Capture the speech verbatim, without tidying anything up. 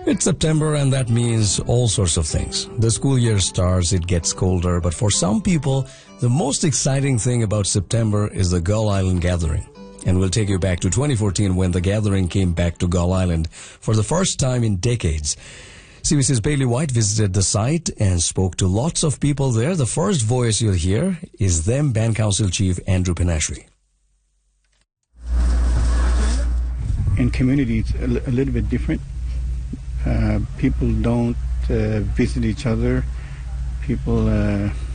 It's September, and that means all sorts of things. The school year starts, it gets colder, but for some people, the most exciting thing about September is the Gull Island Gathering. And we'll take you back to twenty fourteen when the gathering came back to Gull Island for the first time in decades. C B C's Bailey White visited the site and spoke to lots of people there. The first voice you'll hear is then Band Council Chief Andrew Pinashri. In community, it's a, l- a little bit different. Uh, people don't uh, visit each other. People uh,